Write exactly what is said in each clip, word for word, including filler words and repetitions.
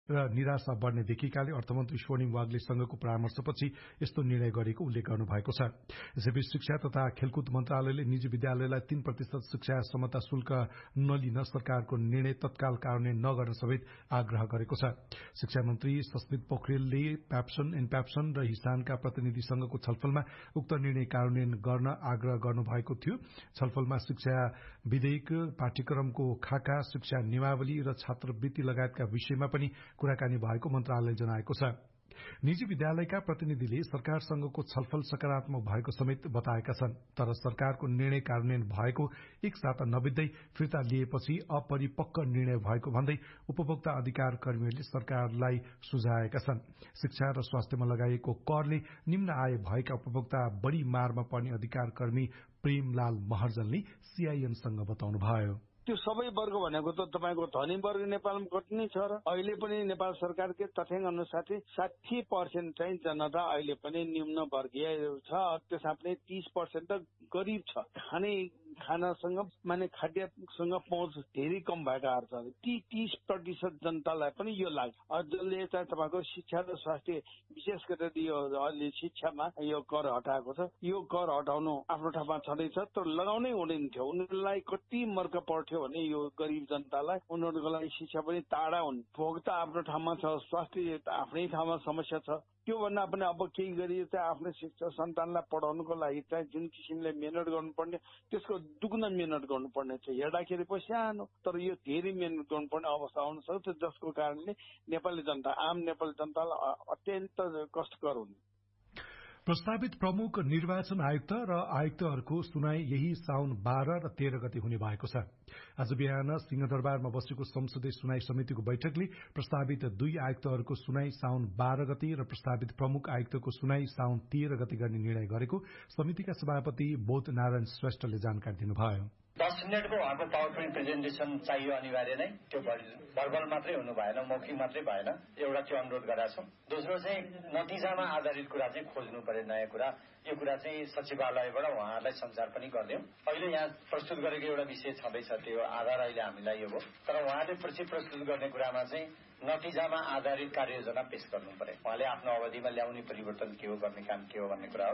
र निराशा बढ्ने देखिएकाले अर्थमन्त्री स्वर्णिम वाग्लेसँगको परामर्शपछि यस्तो निर्णय गरेको उल्लेख गर्नु भएको छ। यसैबीच शिक्षा तथा खेलकुद मन्त्रालयले निजी विद्यालयलाई तीन प्रतिशत शिक्षा समता शुल्क नलिन सरकारको निर्णय तत्काल कार्यान्वयन नगर्न समेत आग्रह गरेको छ। शिक्षा मन्त्री सस्मित पोखरेलले प्याप्सन एन्ड प्याप्सन र हिसानका प्रतिनिधिसँगको छलफलमा उक्त निर्णय कार्यान्वयन गर्न आग्रह गर्नुभएको थियो। छलफलमा शिक्षा विधेयक, पाठ्यक्रमको खाका, शिक्षा नियमावली र छात्रवृत्ति लगायतका विषयमा पनि कुराकानी भएको मन्त्रालयले जनाएको छ। निजी विद्यालयका प्रतिनिधिले सरकारसँगको छलफल सकारात्मक भएको समेत बताएका छन्, तर सरकारको निर्णय कार्यान्वयन भएको एक साता नबित्दै फिर्ता लिएपछि अपरिपक्व निर्णय भएको भन्दै उपभोक्ता अधिकार कर्मीहरूले सरकारलाई सुझाएका छन्। शिक्षा र स्वास्थ्यमा लगाइएको करले निम्न आय भएका उपभोक्ता बढ़ी मारमा पर्ने अधिकार कर्मी प्रेमलाल महर्जनले सीआईएनसँग बताउनुभयो। त्यो सबै वर्ग भनेको त तपाईको धनी वर्ग नेपालमा कति नै छ र अहिले पनि नेपाल सरकारकै तथ्याङ्क अनुसार साठी पर्सेन्ट चाहिँ जनता अहिले पनि निम्न वर्गीय छ। त्यसमा पनि तीस पर्सेन्ट त गरिब छ। खाने खानासँग माने खाद्यसँग पहुँच धेरै कम भएकाहरू छ। ती तीस प्रतिशत जनतालाई पनि यो लाग्छ। जसले चाहिँ तपाईँको शिक्षा र स्वास्थ्य विशेष गरेर यो अहिले शिक्षामा यो कर हटाएको छ। यो कर हटाउनु आफ्नो ठाउँमा छँदैछ, तर लगाउनै हुँदैन थियो। उनीहरूलाई कति मर्क पर्थ्यो भने यो गरिब जनतालाई, उनीहरूको लागि शिक्षा पनि टाढा हुन्। भोग त आफ्नो ठाउँमा छ, स्वास्थ्य आफ्नै ठाउँमा समस्या छ। त्यो भन्दा पनि अब केही गरी चाहिँ आफ्नो शिक्षा सन्तानलाई पढाउनुको लागि चाहिँ जुन किसिमले मेहनत गर्नुपर्ने त्यसको दुगुना मेहनत गर्नुपर्ने छ। हेर्दाखेरि पो सानो, तर यो धेरै मेहनत गर्नुपर्ने अवस्था आउन सक्छ, जसको कारणले नेपाली जनता आम नेपाली जनतालाई अत्यन्त कष्टकर हुने। प्रस्तावित प्रमुख निर्वाचन आयुक्त र आयुक्तहरूको सुनाई यही साउन बाह्र र तेह्र गते हुने भएको छ। आज बिहान सिंहदरबारमा बसेको संसदीय सुनाई समितिको बैठकले प्रस्तावित दुई आयुक्तहरूको सुनाई साउन बाह्र गते र प्रस्तावित प्रमुख आयुक्तको सुनाई साउन तेह्र गते गर्ने निर्णय गरेको समितिका सभापति बोध नारायण श्रेष्ठले जानकारी दिनुभयो। दस मिनटको उहाँको पावर पोइन्ट प्रेजेन्टेसन चाहियो अनिवार्य नै। त्यो भर्बल मात्रै हुनु भएन, मौखिक मात्रै भएन। एउटा त्यो अनुरोध गरेका छौँ। दोस्रो चाहिँ नतिजामा आधारित कुरा चाहिँ खोज्नु पर्यो, नयाँ कुरा। यो कुरा चाहिँ सचिवालयबाट उहाँहरूलाई सञ्चार पनि गरिदिउँ। अहिले यहाँ प्रस्तुत गरेको एउटा विषय छँदैछ, त्यो आधार अहिले हामीलाई यो हो। तर उहाँले पछि प्रस्तुत गर्ने कुरामा चाहिँ नतिजामा आधारित कार्ययोजना पेश गर्नु पर्यो। उहाँले आफ्नो अवधिमा ल्याउने परिवर्तन के हो, गर्ने काम के हो भन्ने कुरा हो।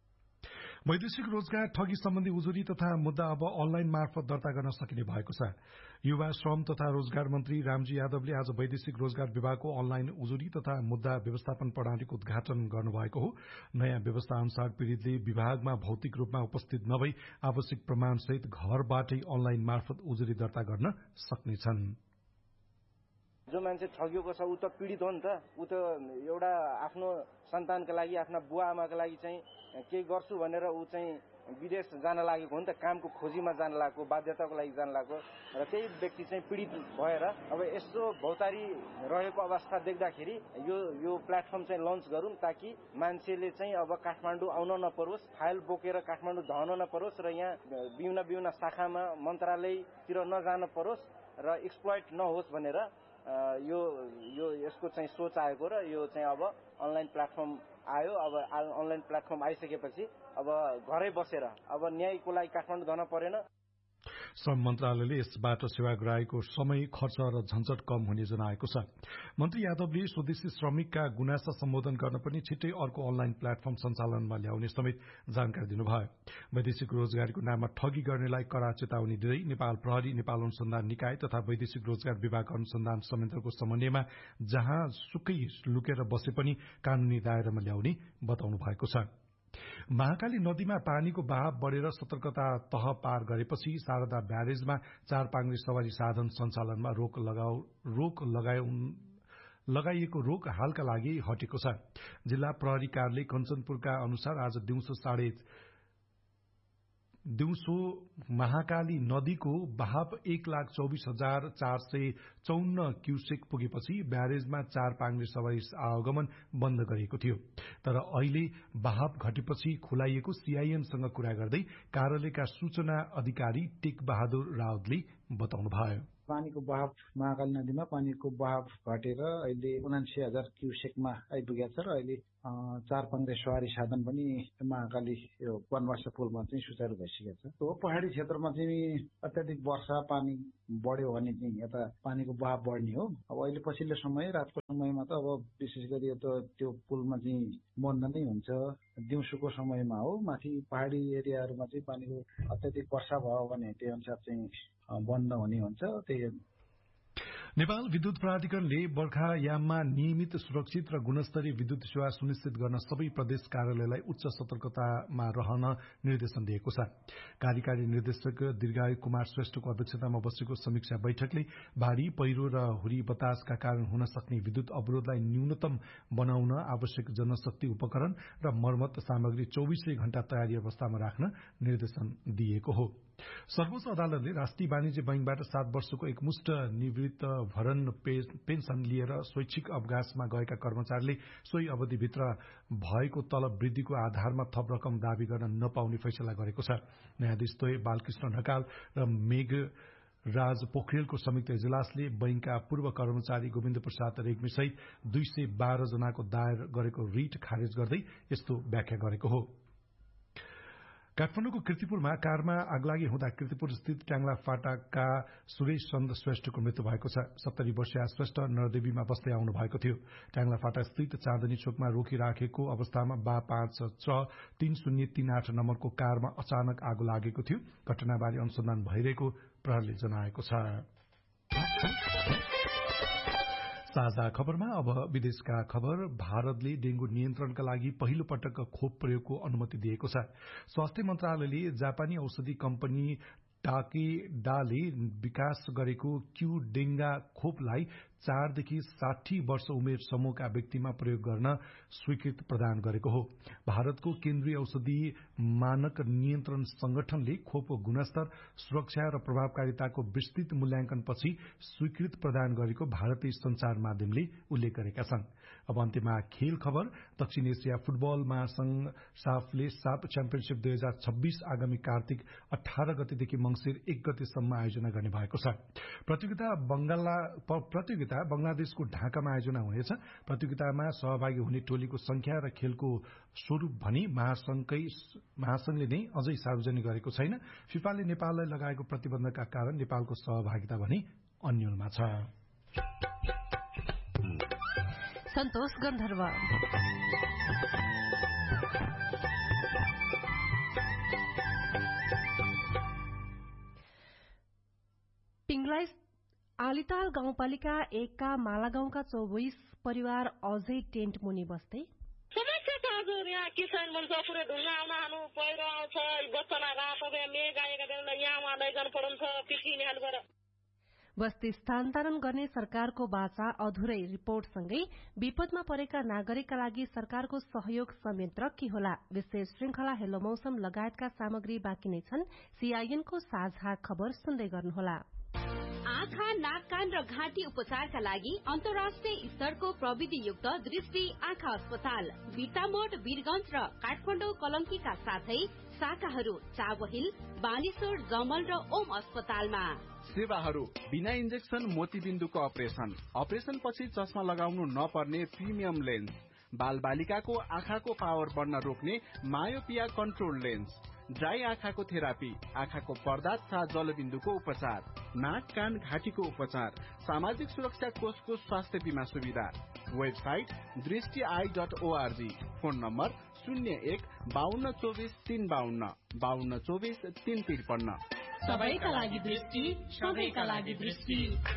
वैदेशिक रोजगार ठगी सम्बन्धी उजुरी तथा मुद्दा अब अनलाइन मार्फत दर्ता गर्न सकिने भएको छ। युवा श्रम तथा रोजगार मन्त्री रामजी यादवले आज वैदेशिक रोजगार विभागको अनलाइन उजुरी तथा मुद्दा व्यवस्थापन प्रणालीको उद्घाटन गर्नुभएको हो। नयाँ व्यवस्था अनुसार पीड़ितले विभागमा भौतिक रूपमा उपस्थित नभई आवश्यक प्रमाणसहित घरबाटै अनलाइन मार्फत उजुरी दर्ता गर्न सक्नेछन्। जो मान्छे ठगिएको छ ऊ त पीडित हो नि त। ऊ त एउटा आफ्नो सन्तानका लागि, आफ्ना बुवा आमाका लागि चाहिँ केही गर्छु भनेर ऊ चाहिँ विदेश जान लागेको हो नि त। कामको खोजीमा जान लागेको, बाध्यताको लागि जान लागेको र त्यही व्यक्ति चाहिँ पीडित भएर अब यस्तो भौतारी रहेको अवस्था देख्दाखेरि यो यो प्लेटफर्म चाहिँ लन्च गरौँ, ताकि मान्छेले चाहिँ अब काठमाडौँ आउन नपरोस्, फाइल बोकेर काठमाडौँ धाउन नपरोस् र यहाँ विभिन्न विभिन्न शाखामा मन्त्रालयतिर नजान परोस् र एक्सप्लोइट नहोस् भनेर यो यो यसको चाहिँ सोच आएको र यो चाहिँ अब अनलाइन प्लेटफर्म आयो। अब अनलाइन प्लेटफर्म आइसकेपछि अब घरै बसेर अब न्यायको लागि काठमाडौँ जान परेन। श्रम मन्त्रालयले यसबाट सेवाग्राहीको समय, खर्च र झन्झट कम हुने जनाएको छ। मन्त्री यादवले स्वदेशी श्रमिकका गुनासा सम्बोधन गर्न पनि छिट्टै अर्को अनलाइन प्लेटफर्म सञ्चालनमा ल्याउने समेत जानकारी दिनुभयो। वैदेशिक रोजगारीको नाममा ठगी गर्नेलाई कड़ा चेतावनी दिँदै नेपाल प्रहरी, नेपाल अनुसन्धान निकाय तथा वैदेशिक रोजगार विभाग अनुसन्धान संयन्त्रको समन्वयमा जहाँ सुकै लुकेर बसे पनि कानूनी दायरामा ल्याउने बताउनु भएको छ। महाकाली नदीमा पानीको बहाव बढ़ेर सतर्कता तह पार गरेपछि शारदा ब्यारेजमा चार पाङ्ग्रे सवारी साधन सञ्चालनमा रोक लगाउ रोक लगाउ लगाइएको रोक हालका लागि हटेको छ। जिल्ला प्रहरी कार्यालय कञ्चनपुरका अनुसार आज दिउँसो साढे दिउँसो महाकाली नदीको बहाव एक लाख चौबिस हजार चार सय चौन्न क्यूसेक पुगेपछि ब्यारेजमा चार पाङ्ग्रे सवारी आवागमन बन्द गरिएको थियो। तर अहिले बहाव घटेपछि खुलाइएको सीआईएनसँग कुरा गर्दै कार्यालयका सूचना अधिकारी टेक बहादुर रावतले बताउनुभयो। पानीको बहाव महाकाली नदीमा पानीको बहाव घटेर अहिले उनासी हजार क्यूसेकमा आइपुगेको छ र अहिले चार पाङ्ग्रे सवारी साधन पनि महाकाली वनवास पुलमा चाहिँ सुचारू भइसकेको छ। हो पहाडी क्षेत्रमा चाहिँ अत्याधिक वर्षा पानी बढ्यो भने चाहिँ यता पानीको बहाव बढ्ने हो। अब अहिले पछिल्लो समय रातको समयमा त अब विशेष गरी त्यो पुलमा चाहिँ बन्द नै हुन्छ। दिउँसोको समयमा हो, माथि पहाडी एरियाहरूमा चाहिँ पानीको अत्याधिक वर्षा भयो भने त्यही अनुसार चाहिँ बन्द हुने हुन्छ। त्यही नेपाल विद्युत प्राधिकरणले बर्खायाममा नियमित, सुरक्षित र गुणस्तरीय विद्युत सेवा सुनिश्चित गर्न सबै प्रदेश कार्यालयलाई उच्च सतर्कतामा रहन निर्देशन दिएको छ। कार्यकारी निर्देशक दीर्घायु कुमार श्रेष्ठको अध्यक्षतामा बसेको समीक्षा बैठकले भारी पहिरो र हुरी बतासका कारण हुन सक्ने विद्युत अवरोधलाई न्यूनतम बनाउन आवश्यक जनशक्ति उपकरण र मर्मत सामग्री चौबीसै घण्टा तयारी अवस्थामा राख्न निर्देशन दिएको हो। सर्वोच्च अदालतले राष्ट्रिय वाणिज्य बैंकबाट सात वर्षको एकमुष्ट निवृत्त भरण पेन्सन लिएर स्वैच्छिक अवकाशमा गएका कर्मचारीले सोही अवधिभित्र भएको तलब वृद्धिको आधारमा थप रकम दावी गर्न नपाउने फैसला गरेको छ। न्यायाधीश द्वय बालकृष्ण ढकाल र मेघ राज पोखरेलको संयुक्त इजलासले बैंकका पूर्व कर्मचारी गोविन्द प्रसाद रेग्मी सहित दुई सय बाह्र जनाको दायर गरेको रिट खारेज गर्दै यस्तो व्याख्या गरेको हो। काठमाडौँको कीर्तिपुरमा कारमा आगलागी हुँदा कीर्तिपुर स्थित ट्याङ्ला फाटाका सुरेश चन्द श्रेष्ठको मृत्यु भएको छ। सत्तरी वर्षीय श्रेष्ठ नरदेवीमा बस्दै आउनु भएको थियो। ट्याङ्ला फाटा स्थित चाँदनी चोकमा रोकिराखेको अवस्थामा बा पाँच छ तीन शून्य तीन आठ नम्बरको कारमा अचानक आगो लागेको थियो। घटनाबारे अनुसन्धान भइरहेको प्रहरीले जनाएको छ। साझा खबरमा अब विदेशका खबर। भारतले डेंगू नियन्त्रणका लागि पहिलो पटक खोप प्रयोगको अनुमति दिएको छ। स्वास्थ्य मन्त्रालयले जापानी औषधि कम्पनी टाकेडाले विकास गरेको क्यू डेंगा खोपलाई चारदेखि साठी वर्ष उमेर समूहका व्यक्तिमा प्रयोग गर्न स्वीकृति प्रदान गरेको हो। भारतको केन्द्रीय औषधि मानक नियन्त्रण संगठनले खोपको गुणस्तर, सुरक्षा र प्रभावकारिताको विस्तृत मूल्याङ्कनपछि स्वीकृति प्रदान गरेको भारतीय संचार माध्यमले उल्लेख गरेका छन्। अब अन्त्यमा खेल खबर। दक्षिण एसिया फुटबल महासंघ साफले साफ च्याम्पियनशीप दुई हजार छब्बीस आगामी कार्तिक अठार गतेदेखि मंसिर एक गतेसम्म आयोजना गर्ने भएको छ। प्रतियोगिता बंगाला प्रतियोगिता बंगलादेशको ढाकामा आयोजना हुनेछ। प्रतियोगितामा सहभागी हुने टोलीको संख्या र खेलको स्वरूप भनी महासंघकै महासंघले नै अझै सार्वजनिक गरेको छैन। फिफाले नेपाललाई लगाएको प्रतिबन्धका कारण नेपालको सहभागिता भने अन्यलमा छ। सन्तोष गन्धर्व पिङलाई आलिताल गाउँपालिका एकका मालागाउँका चौबिस परिवार अझै टेन्ट मुनि बस्दै समस्या त हजुर यहाँ किसान मन्छ पुरै ढुङ्गा आउन हानु पहिरो आउँछ बच्चालाई रातो मेघ आएका बेला यहाँ लैजानु पर्छ पिकिने हालबाट बस्ती स्थानान्तरण गर्ने सरकारको बाचा अधुरै रिपोर्टसँगै विपदमा परेका नागरिकका लागि सरकारको सहयोग संयन्त्र के होला। विशेष श्रृंखला हेलो मौसम लगायतका सामग्री बाँकी नै छन्। सीआईएनको साझा खबर सुन्दै गर्नुहोला। आँखा, नाक, कान र घाँटी उपचारका लागि अन्तर्राष्ट्रिय स्तरको प्रविधियुक्त दृष्टि आँखा अस्पताल बिर्तामोड, वीरगंज र काठमाडौँ कलंकीका साथै शाखाहरू चावहिल, बालेश्वर, जमल र ओम अस्पतालमा। सेवाहरू बिना इन्जेक्सन मोतीबिन्दुको अपरेसन, अपरेसन पछि चस्मा लगाउनु नपर्ने प्रिमियम लेन्स, बाल बालिकाको आँखाको पावर बढ्न रोक्ने मायोपिया कन्ट्रोल लेन्स, ड्राई आँखाको थेरापी, आँखाको पर्दा तथा जलबिन्दुको उपचार, नाक, कान, घाँटीको उपचार, सामाजिक सुरक्षा कोषको स्वास्थ्य बीमा सुविधा। वेबसाइट दृष्टि I dot ORG. Phone number शून्य एक बाहन्न चौबिस तीन बाहन्न बाहन्न चौबिस तीन त्रिपन्न। सबैका लागि दृष्टि, सबैका लागि दृष्टि।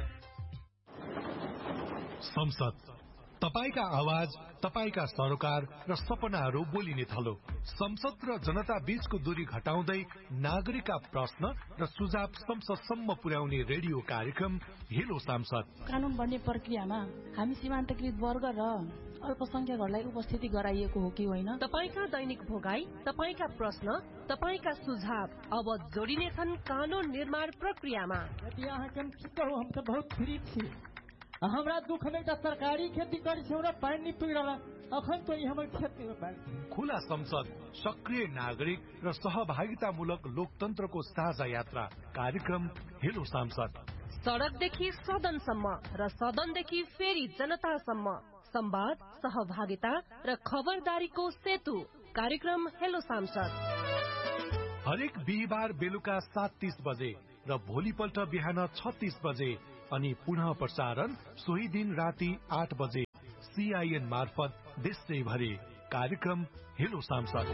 संसद तपाईका आवाज, तपाईका सरोकार र सपनाहरू बोलिने थलो। संसद र जनता बीचको दूरी घटाउँदै नागरिकका प्रश्न र सुझाव संसदसम्म पुर्याउने रेडियो कार्यक्रम हेलो सांसद। कानून बन्ने प्रक्रियामा हामी सीमान्तकृत वर्ग र अल्पसंख्यकहरूलाई उपस्थिति गराइएको हो कि होइन? तपाईका दैनिक भोगाई, तपाईका प्रश्न, तपाईका सुझाव अब जोडिने छन् कानून निर्माण प्रक्रियामा। यहाँ केम हो, हम त बहुत फ्री छी। हमरा दुख में त सरकारी खेती करी छौ र पानी पिरला अखन त हमर खेती में पानी। खुला संसद, सक्रिय नागरिक र सहभागितामूलक लोकतन्त्रको साझा यात्रा कार्यक्रम हेलो सांसद। सडकदेखि सदनसम्म र सदनदेखि फेरि जनतासम्म संवाद, सहभागिता र खबरदारीको सेतु कार्यक्रम हेलो सांसद। हरेक बिहिबार बेलुका सात तीस बजे र भोलिपल्ट बिहान छत्तीस बजे अनि पुनः प्रसारण सोही दिन राति आठ बजे सीआईएन मार्फत देशैभरि। कार्यक्रम हेलो सांसद।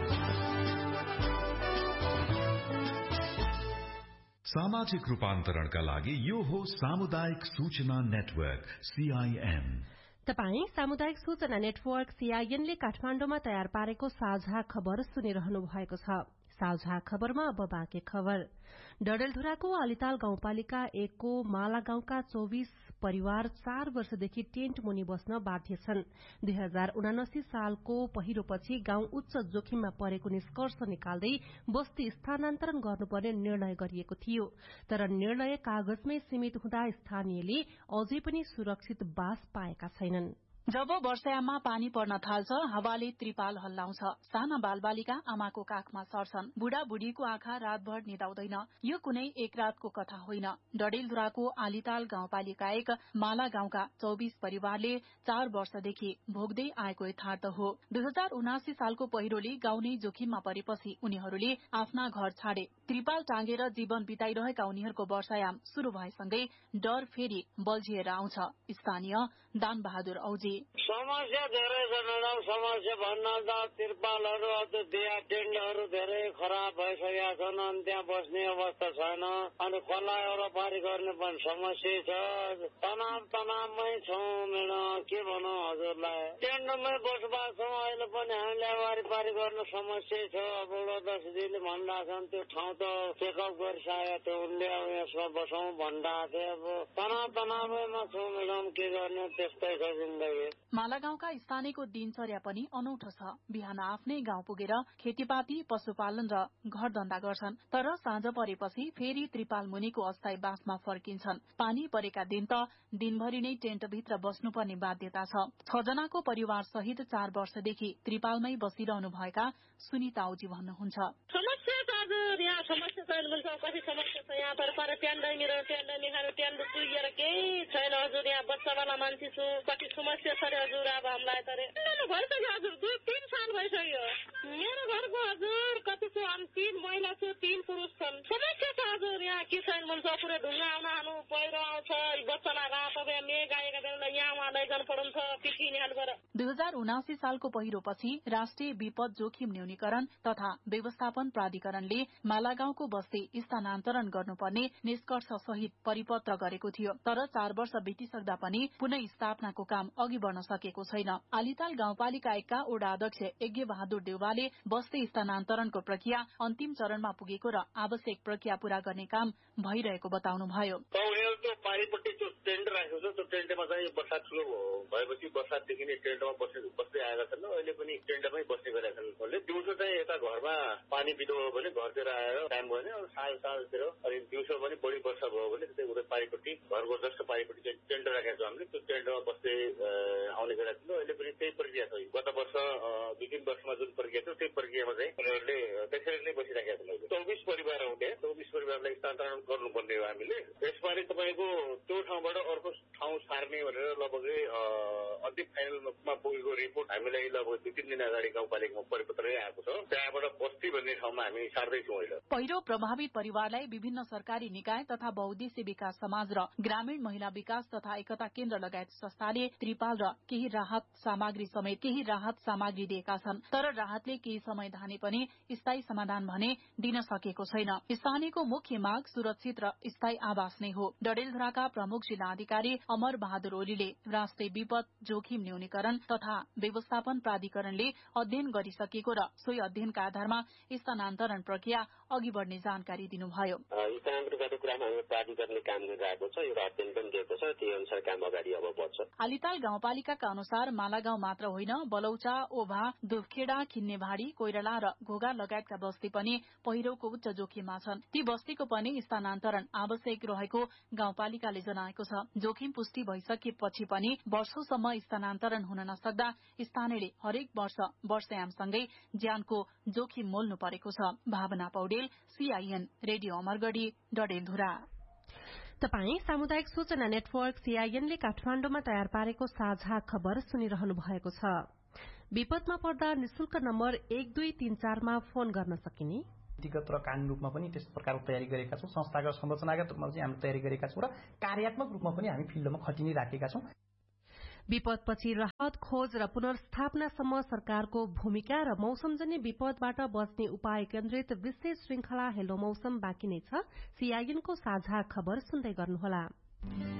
सामाजिक रूपान्तरणका लागि यो हो सामुदायिक सूचना नेटवर्क सीआईएन। तपाई सामुदायिक सूचना नेटवर्क सीआईएन ले काठमाण्डुमा तयार पारेको साझा खबर सुनिरहनु भएको छ। साझा खबरमा अब बाँकी खबर। डडेलधुराको अलिताल गाउँपालिका एकको माला गाउँका चौबीस परिवार चार वर्षदेखि टेन्ट मुनि बस्न बाध्य छन्। दुई हजार उनासी सालको पहिरोपछि गाउँ उच्च जोखिममा परेको निष्कर्ष निकाल्दै बस्ती स्थानान्तरण गर्नुपर्ने निर्णय गरिएको थियो। तर निर्णय कागजमै सीमित हुँदा स्थानीयले अझै पनि सुरक्षित बास पाएका छैनन्। जब वर्षायाममा पानी पर्न थाल्छ, हावाले त्रिपाल हल्लाउँछ। साना बालबालिका आमाको काखमा सर्छन्। बुढाबुढीको आँखा रातभर निदाउँदैन। यो कुनै एक रातको कथा होइन। डडेलधुराको आलिताल गाउँपालिका एक माला गाउँका चौबीस परिवारले चार वर्षदेखि भोग्दै आएको यथार्थ हो। दुई हजार उनासी सालको पहिरोले गाउँ नै जोखिममा परेपछि उनीहरूले आफ्ना घर छाडे। त्रिपाल टाँगेर जीवन बिताइरहेका उनीहरूको वर्षायाम शुरू भएसँगै डर फेरि बल्झिएर आउँछ। स्थानीय दान बहादुर औजी समस्या धेरै छ म्याडम। समस्या भन्न त तिरपालहरू अब दिया टेन्टहरू धेरै खराब भइसकेका छन्। अनि त्यहाँ बस्ने अवस्था छैन। अनि खोला एउटा पारी गर्ने पनि समस्या छ। तनाव तनावमै छौँ म्याडम, के भनौँ हजुरलाई। टेन्टमै बसोबास छौँ। अहिले पनि हामीले वारिपारी गर्न समस्या छ। अब दसजीले भनिरहेको छन् त्यो ठाउँ त चेकअप गरिसकेको थियो उनले, अब यसमा बसौँ भनिरहेको थियो। अब तनाव तनावैमा छौँ म्याडम, के गर्ने, त्यस्तै छ जिन्दगी। माला गाउँका स्थानीयको दिनचर्या पनि अनौठो छ। बिहान आफ्नै गाउँ पुगेर खेतीपाती, पशुपालन र घर धन्दा गर्छन्। तर साँझ परेपछि फेरि त्रिपाल मुनिको अस्थायी बासमा फर्किन्छन्। पानी परेका दिन त दिनभरि नै टेन्टभित्र बस्नुपर्ने बाध्यता छ। छजनाको परिवार सहित चार वर्षदेखि त्रिपालमै बसिरहनु भएका सुनिता औजी भन्नुहुन्छ। समस्या त हजुर यहाँ समस्या छैन भन्छ। कति समस्या छ यहाँ पर पर ट्यान्डै मेरो ट्यान्डै निखाएर ट्यान्ड पुगेर केही छैन हजुर। यहाँ बच्चावाला मान्छे छु। कति समस्या छ हजुर। अब हामीलाई त भइसक्यो हजुर, दुई तीन साल भइसक्यो। मेरो घरको हजुर कति छु, हामी तीन महिला छु, तीन पुरुष छन्। समस्या छ हजुर यहाँ के छैन भन्छ। पुरै ढुङ्गा आउन हानु पहिरो आउँछ। बच्चालाई रात अब मेघ आएका बेला यहाँ उहाँ लैजानु पर्छ पिकिने हालबाट। दुई हजार उनासी सालको पहिरोपछि राष्ट्रिय विपद जोखिम न्यूनीकरण तथा व्यवस्थापन प्राधिकरणले मालागाउँको बस्ती स्थानान्तरण गर्नुपर्ने निष्कर्ष सहित परिपत्र गरेको थियो। तर चार वर्ष बितिसक्दा पनि पुनः स्थापनाको काम अघि बढ़न सकेको छैन। आलिताल गाउँपालिका एकका वडा अध्यक्ष यज्ञ बहादुर देउवाले बस्ती स्थानान्तरणको प्रक्रिया अन्तिम चरणमा पुगेको र आवश्यक प्रक्रिया पूरा गर्ने काम भइरहेको बताउनुभयो। पारिपट्टि त्यो टेन्ट राखेको छ, त्यो टेन्टमा चाहिँ बर्सात ठुलो भएपछि बर्सातदेखि नै टेन्टमा बस्ने बस्दै आएका छन्। अहिले पनि टेन्टमै बस्ने गरेका छन्। उसले दिउँसो चाहिँ यता घरमा पानी बिदो भयो भने घरतिर आएर टाइम भयो भने साँझ साँझतिर, अनि दिउँसो पनि बढी वर्षा भयो भने त्यतै उता पारिपट्टि घरको जस्ट पारिपट्टि चाहिँ टेन्ट राखेको छ हामीले। त्यो टेन्टमा बस्दै आउने गरेका छन्। अहिले पनि त्यही प्रक्रिया छ। गत वर्ष दुई तीन वर्षमा जुन प्रक्रिया थियो त्यही प्रक्रियामा चाहिँ उनीहरूले त्यसरी नै बसिराखेका छन्। चौबिस परिवार आउँथे, चौबिस परिवारलाई स्थानान्तरण गर्नुपर्ने हो हामीले। यसबारे तपाईँको त्यो ठाउँबाट अर्को ठाउँ सार्ने भनेर लगभग अन्तिम फाइनलमा पुगेको रिपोर्ट हामीलाई लगभग दुई तीन दिन अगाडि गाउँपालिकामा परिपत्रै आएको छ। त्यहाँबाट बस्ती भन्ने ठाउँमा हामी सार्दैछौँ अहिले। पहिरो प्रभावित परिवारलाई विभिन्न सरकारी निकाय तथा बहुद्देश्य विकास समाज र ग्रामीण महिला विकास तथा एकता केन्द्र लगायत संस्थाले त्रिपाल र केही राहत सामग्री समेत केही राहत सामग्री दिएका छन्। तर राहतले केही समय धाने पनि स्थायी समाधान भने दिन सकेको छैन। स्थानीयको मुख्य माग सुरक्षित र स्थायी आवास नै हो। डडेलधुराका प्रमुख जिल्ला अधिकारी अमर बहादुर ओलीले राष्ट्रिय विपद जोखिम न्यूनीकरण तथा व्यवस्थापन प्राधिकरणले अध्ययन गरिसकेको र सोही अध्ययनका आधारमा स्थानान्तरण प्रक्रिया अघि बढ़ने जानकारी दिनुभयो। स्थानान्तरण गर्ने कुरामा हामी प्राधिकरणले काम गरिरहेको छ। एउटा अध्ययन पनि दिएको छ। त्यही अनुसार काम अगाडि अब बढ्छ। आलिताल गाउँपालिकाका अनुसार मालागाउँ मात्र होइन, बलौचा, ओभा, दुफखेडा, खिन्नेभाडी, कोइराला र घोगा लगायतका बस्ती पनि पहिरोको उच्च जोखिममा छन्। ती बस्तीको पनि स्थानान्तरण आवश्यक रहेको गाउँपालिकाले जनाएको छ। जोखिम पुष्टि भइसकेपछि पनि वर्षौंसम्म स्थानान्तरण हुन नसक्दा स्थानीयले हरेक वर्ष वर्षायामसँगै ज्यानको जोखिम मोल्नु परेको छ। भावना पौडेल, सीआईएन रेडियो अमरगढी, डडेलधुरा। तपाई सामुदायिक सूचना नेटवर्क सीआईएनले काठमाण्डुमा तयार पारेको साझा खबर सुनिरहनु भएको छ। विपदमा पर्दा निशुल्क नम्बर एक दुई तीन चारमा फोन गर्न सकिने, नीतिगत र कानूनी रूपमा पनि त्यस्तो प्रकारको तयारी गरेका छौँ। संस्थागत संरचनागत रूपमा चाहिँ हामीले तयारी गरेका छौँ र कार्यात्मक रूपमा पनि हामी फिल्डमा खटि नै राखेका छौँ। विपदपछि राहत खोज र पुनर्स्थापनासम्म सरकारको भूमिका र मौसमजन्य विपदबाट बच्ने उपाय केन्द्रित विशेष श्रृंखला हेलो मौसम बाँकी नै छ। सीआईएनको साझा खबर सुन्दै गर्नुहोला।